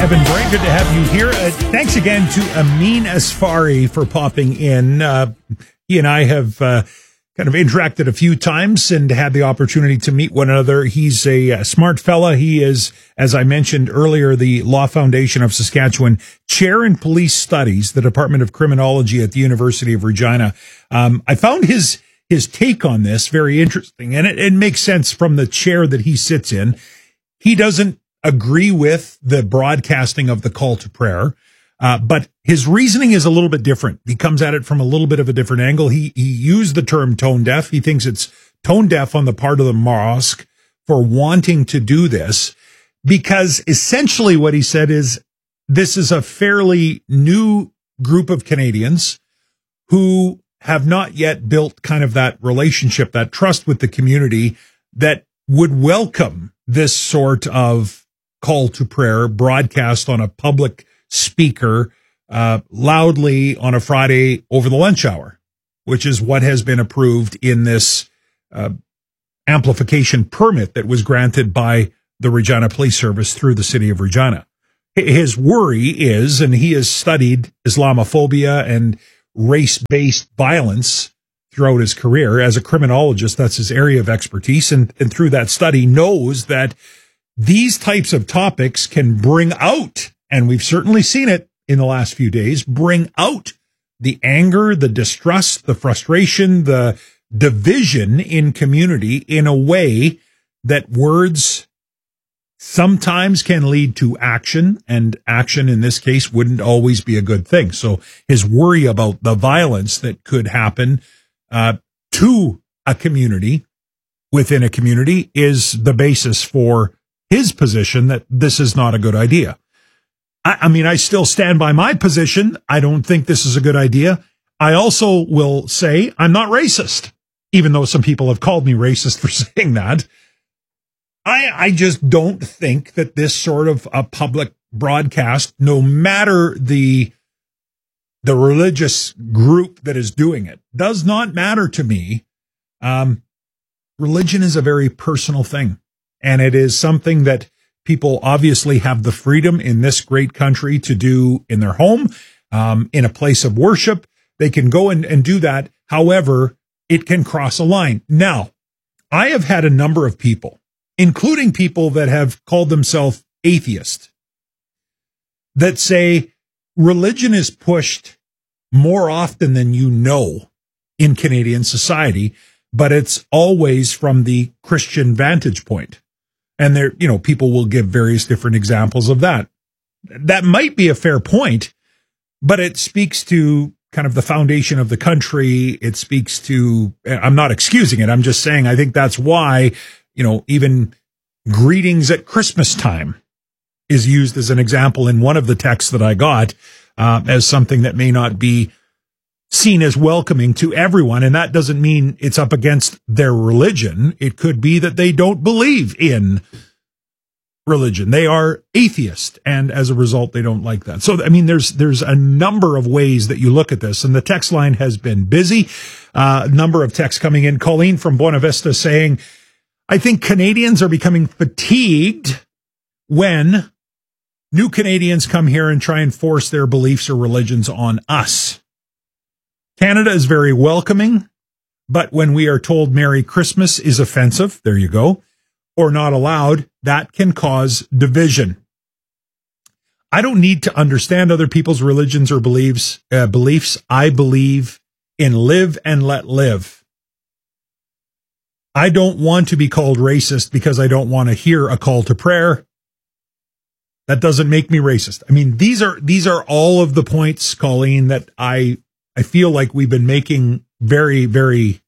Evan, very good to have you here. Thanks again to Amin Asfari for popping in. He and I have kind of interacted a few times and had the opportunity to meet one another. He's a smart fella. He is, as I mentioned earlier, the Law Foundation of Saskatchewan Chair in Police Studies, the Department of Criminology at the University of Regina. I found his take on this very interesting, and it makes sense from the chair that he sits in. He doesn't agree with the broadcasting of the call to prayer, but his reasoning is a little bit different. He comes at it from a little bit of a different angle. He used the term tone deaf. He thinks it's tone deaf on the part of the mosque for wanting to do this, because essentially what he said is this is a fairly new group of Canadians who have not yet built kind of that relationship, that trust with the community that would welcome this sort of call to prayer broadcast on a public speaker loudly on a Friday over the lunch hour, which is what has been approved in this amplification permit that was granted by the Regina Police Service through the city of Regina. His worry is, and he has studied Islamophobia and race-based violence throughout his career as a criminologist. That's his area of expertise, and through that study knows that these types of topics can bring out, and we've certainly seen it in the last few days, bring out the anger, the distrust, the frustration, the division in community in a way that words sometimes can lead to action, and action in this case wouldn't always be a good thing. So his worry about the violence that could happen to a community, within a community, is the basis for his position that this is not a good idea. I mean, I still stand by my position. I don't think this is a good idea. I also will say I'm not racist, even though some people have called me racist for saying that. I just don't think that this sort of a public broadcast, no matter the religious group that is doing it, does not matter to me. Religion is a very personal thing, and it is something that people obviously have the freedom in this great country to do in their home, in a place of worship. They can go and do that. However, it can cross a line. Now, I have had a number of people, including people that have called themselves atheist, that say religion is pushed more often than you know in Canadian society, but it's always from the Christian vantage point. And there, people will give various different examples of that. That might be a fair point, but it speaks to kind of the foundation of the country. It speaks to, I'm not excusing it. I'm just saying, I think that's why, even greetings at Christmas time is used as an example in one of the texts that I got, as something that may not be seen as welcoming to everyone. And that doesn't mean it's up against their religion. It could be that they don't believe in religion. They are atheist, and as a result, they don't like that. So, I mean, there's a number of ways that you look at this, and the text line has been busy. A number of texts coming in. Colleen from Buena Vista saying, I think Canadians are becoming fatigued when new Canadians come here and try and force their beliefs or religions on us. Canada is very welcoming, but when we are told Merry Christmas is offensive, there you go, or not allowed, that can cause division. I don't need to understand other people's religions or beliefs. I believe in live and let live. I don't want to be called racist because I don't want to hear a call to prayer. That doesn't make me racist. I mean, these are all of the points, Colleen, that I feel like we've been making very, very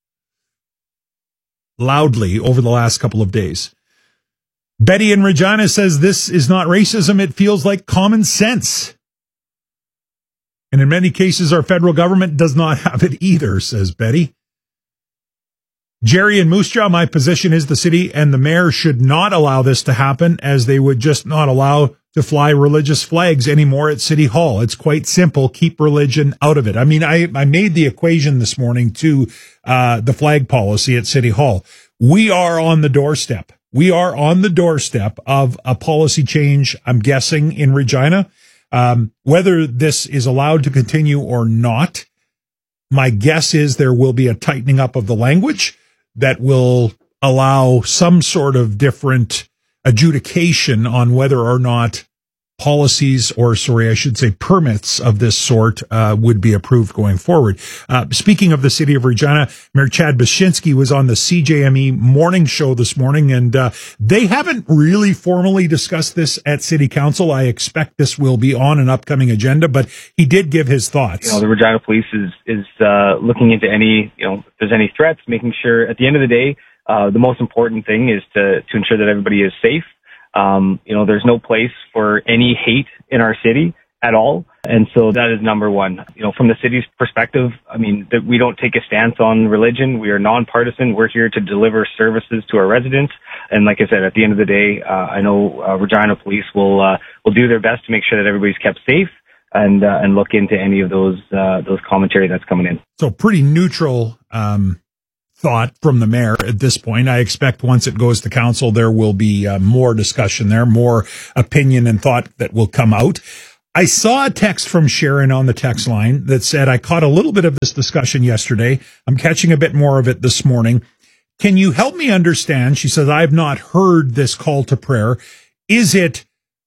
loudly over the last couple of days. Betty in Regina says this is not racism. It feels like common sense. And in many cases, our federal government does not have it either, says Betty. Jerry in Moose Jaw, my position is the city and the mayor should not allow this to happen, as they would just not allow to fly religious flags anymore at City Hall. It's quite simple. Keep religion out of it. I mean, I made the equation this morning to the flag policy at City Hall. We are on the doorstep. we are on the doorstep of a policy change, I'm guessing, in Regina. Whether this is allowed to continue or not, my guess is there will be a tightening up of the language that will allow some sort of different adjudication on whether or not policies, or I should say permits of this sort would be approved going forward. Speaking of the city of Regina, Mayor Chad Baczynski was on the CJME morning show this morning, and they haven't really formally discussed this at City Council. I expect this will be on an upcoming agenda, but he did give his thoughts. The Regina Police is looking into any, if there's any threats, making sure at the end of the day, the most important thing is to ensure that everybody is safe. There's no place for any hate in our city at all. And so that is number one. From the city's perspective, that we don't take a stance on religion. We are nonpartisan. We're here to deliver services to our residents. And like I said, at the end of the day, I know Regina Police will do their best to make sure that everybody's kept safe and look into any of those commentary that's coming in. So pretty neutral, thought from the mayor at this point. I expect once it goes to council, there will be more discussion there, more opinion and thought that will come out. I saw a text from Sharon on the text line that said, I caught a little bit of this discussion yesterday. I'm catching a bit more of it this morning. Can you help me understand? She says, I've not heard this call to prayer. Is it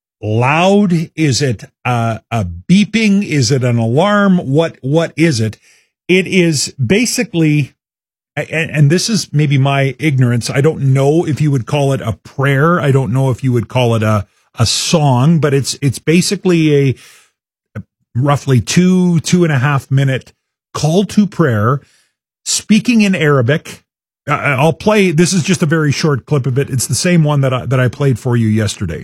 loud? Is it a beeping? Is it an alarm? What is it? It is basically, and this is maybe my ignorance, I don't know if you would call it a prayer. I don't know if you would call it a song, but it's basically a roughly 2.5 minute call to prayer, speaking in Arabic. I'll play, this is just a very short clip of it. It's the same one that I played for you yesterday.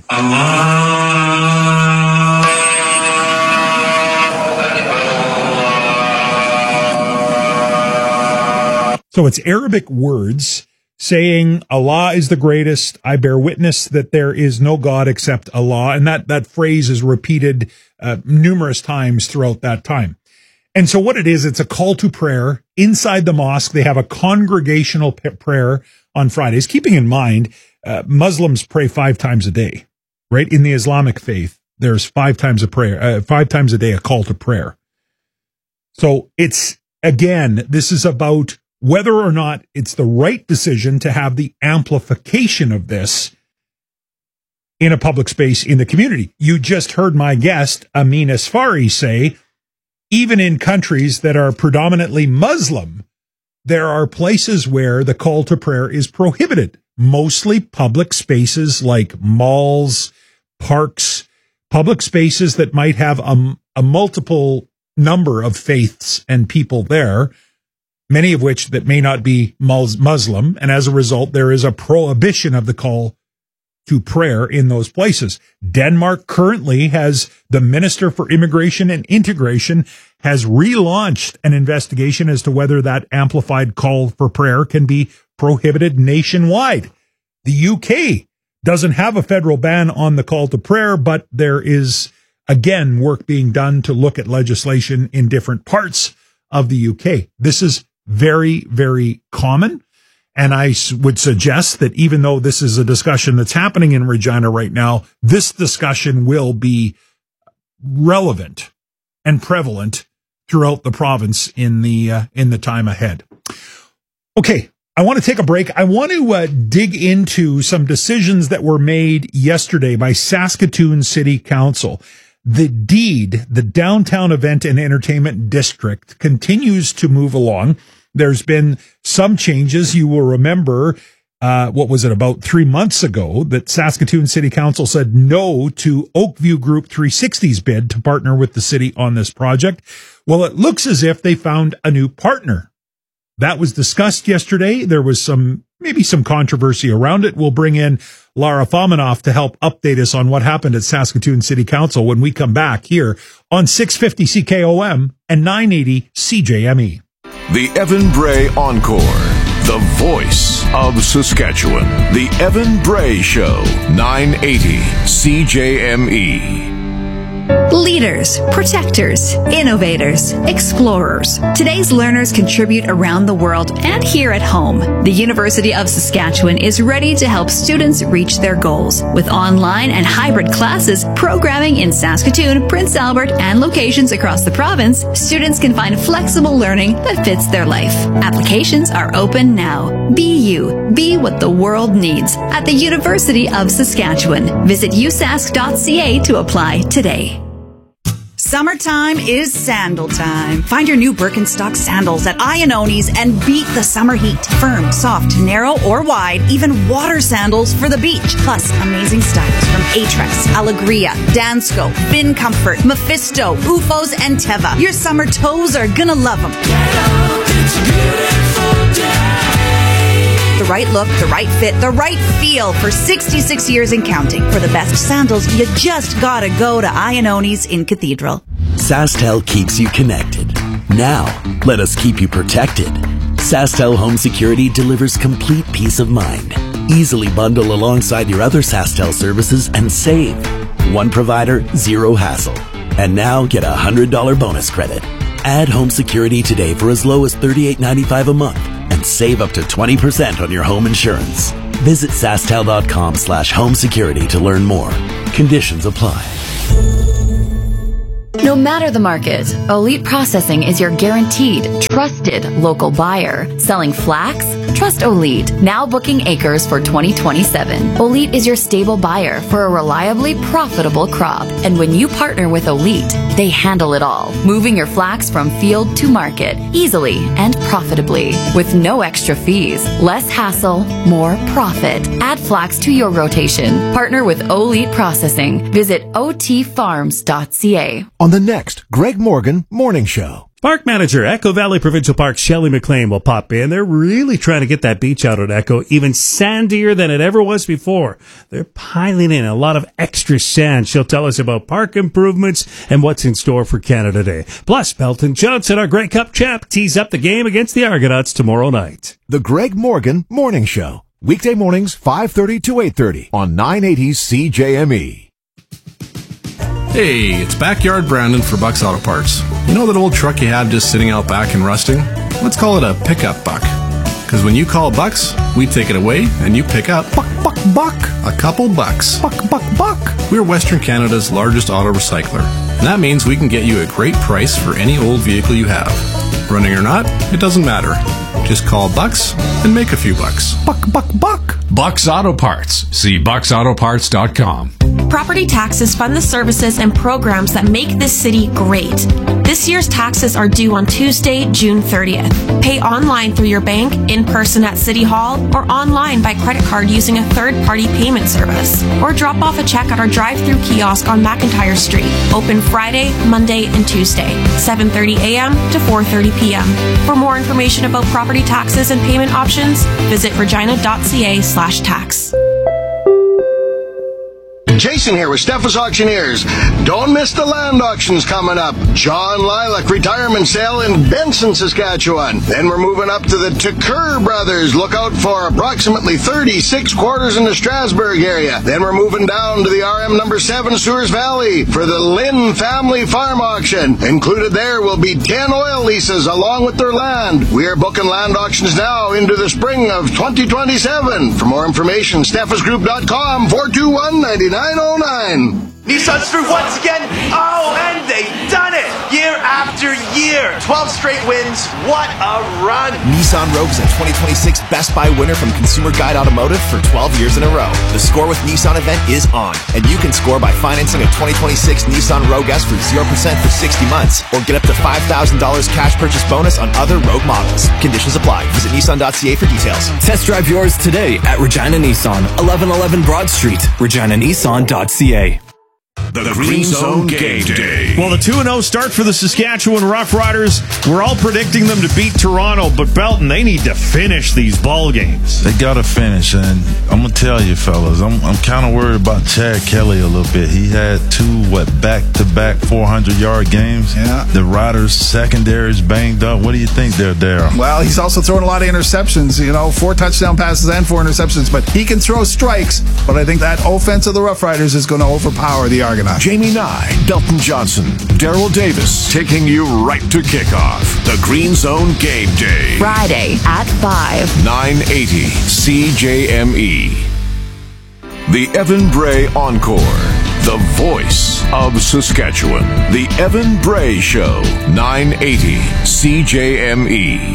So it's Arabic words saying Allah is the greatest. I bear witness that there is no God except Allah. And that phrase is repeated numerous times throughout that time. And so what it is, it's a call to prayer inside the mosque. They have a congregational prayer on Fridays, keeping in mind, Muslims pray 5 times a day, right? In the Islamic faith, there's 5 times a day, a call to prayer. So it's, again, this is about whether or not it's the right decision to have the amplification of this in a public space in the community. You just heard my guest, Amin Asfari, say, even in countries that are predominantly Muslim, there are places where the call to prayer is prohibited, mostly public spaces like malls, parks, public spaces that might have a multiple number of faiths and people there, many of which that may not be Muslim, and as a result, there is a prohibition of the call to prayer in those places. Denmark currently has the Minister for Immigration and Integration has relaunched an investigation as to whether that amplified call for prayer can be prohibited nationwide. The UK doesn't have a federal ban on the call to prayer, but there is, again, work being done to look at legislation in different parts of the UK. This is very, very common. And I would suggest that even though this is a discussion that's happening in Regina right now, this discussion will be relevant and prevalent throughout the province in the time ahead. Okay, I want to take a break. I want to dig into some decisions that were made yesterday by Saskatoon City Council. The DEED, the Downtown Event and Entertainment District, continues to move along. There's been some changes. You will remember, about 3 months ago, that Saskatoon City Council said no to Oakview Group 360's bid to partner with the city on this project. Well, it looks as if they found a new partner. That was discussed yesterday. There was maybe some controversy around it. We'll bring in Lara Fominoff to help update us on what happened at Saskatoon City Council when we come back here on 650 CKOM and 980 CJME. The Evan Bray Encore, the voice of Saskatchewan. The Evan Bray Show, 980 CJME. Leaders, protectors, innovators, explorers. Today's learners contribute around the world and here at home. The University of Saskatchewan is ready to help students reach their goals. With online and hybrid classes, programming in Saskatoon, Prince Albert, and locations across the province, students can find flexible learning that fits their life. Applications are open now. Be you. Be what the world needs at the University of Saskatchewan. Visit usask.ca to apply today. Summertime is sandal time. Find your new Birkenstock sandals at Iannoni's and beat the summer heat. Firm, soft, narrow, or wide, even water sandals for the beach. Plus, amazing styles from Aetrex, Alegria, Dansko, Bin Comfort, Mephisto, Ufos, and Teva. Your summer toes are gonna love them. The right look, the right fit, the right feel for 66 years and counting. For the best sandals, you just gotta go to Iannoni's in Cathedral. SaskTel keeps you connected. Now, let us keep you protected. SaskTel Home Security delivers complete peace of mind. Easily bundle alongside your other SaskTel services and save. One provider, zero hassle. And now get a $100 bonus credit. Add home security today for as low as $38.95 a month. And save up to 20% on your home insurance. Visit SaskTel.com/home security to learn more. Conditions apply. No matter the market, Elite Processing is your guaranteed, trusted local buyer. Selling flax? Trust Elite. Now booking acres for 2027. Elite is your stable buyer for a reliably profitable crop. And when you partner with Elite, they handle it all, moving your flax from field to market easily and profitably with no extra fees. Less hassle, more profit. Add flax to your rotation. Partner with Elite Processing. Visit otfarms.ca. On the next Greg Morgan Morning Show. Park manager, Echo Valley Provincial Park, Shelley McLean will pop in. They're really trying to get that beach out at Echo even sandier than it ever was before. They're piling in a lot of extra sand. She'll tell us about park improvements and what's in store for Canada Day. Plus, Belton Johnson, our Grey Cup champ, tees up the game against the Argonauts tomorrow night. The Greg Morgan Morning Show. Weekday mornings, 5:30 to 8:30 on 980 CJME. Hey, it's Backyard Brandon for Buck's Auto Parts. You know that old truck you had just sitting out back and rusting? Let's call it a pickup buck. Because when you call Bucks, we take it away and you pick up buck, a couple bucks. Buck. We're Western Canada's largest auto recycler. And that means we can get you a great price for any old vehicle you have. Running or not, it doesn't matter. Just call Bucks and make a few bucks. Buck. Bucks Auto Parts. See bucksautoparts.com. Property taxes fund the services and programs that make this city great. This year's taxes are due on Tuesday, June 30th. Pay online through your bank, in person at City Hall, or online by credit card using a third-party payment service. Or drop off a check at our drive-through kiosk on McIntyre Street. Open Friday, Monday, and Tuesday, 7:30 a.m. to 4:30 p.m. For more information about property taxes and payment options, visit regina.ca/tax. Jason here with Steffes Auctioneers. Don't miss the land auctions coming up. John Lilac retirement sale in Benson, Saskatchewan. Then we're moving up to the Tucker Brothers. Look out for approximately 36 quarters in the Strasbourg area. Then we're moving down to the RM number 7 Sewers Valley for the Lynn Family Farm Auction. Included there will be 10 oil leases along with their land. We are booking land auctions now into the spring of 2027. For more information, steffesgroup.com 421-9909. Nissan's through once again. Oh, and they've done it! Year after year. 12 straight wins. What a run. Nissan Rogue is a 2026 Best Buy winner from Consumer Guide Automotive for 12 years in a row. The Score with Nissan event is on, and you can score by financing a 2026 Nissan Rogue S for 0% for 60 months, or get up to $5,000 cash purchase bonus on other Rogue models. Conditions apply. Visit Nissan.ca for details. Test drive yours today at Regina Nissan, 1111 Broad Street, reginanissan.ca. The Green Zone Game Day. Well, the 2-0 start for the Saskatchewan Roughriders. We're all predicting them to beat Toronto, but Belton, they need to finish these ball games. They got to finish, and I'm going to tell you, fellas, I'm kind of worried about Chad Kelly a little bit. He had two, back-to-back 400-yard games. Yeah. The Riders' secondary's banged up. What do you think there, Darryl? Well, he's also throwing a lot of interceptions, 4 touchdown passes and 4 interceptions, but he can throw strikes, but I think that offense of the Roughriders is going to overpower the Argonauts. Nye. Jamie Nye, Belton Johnson, Daryl Davis, taking you right to kickoff. The Green Zone Game Day. Friday at 5. 980 CJME. The Evan Bray Encore. The voice of Saskatchewan. The Evan Bray Show. 980 CJME.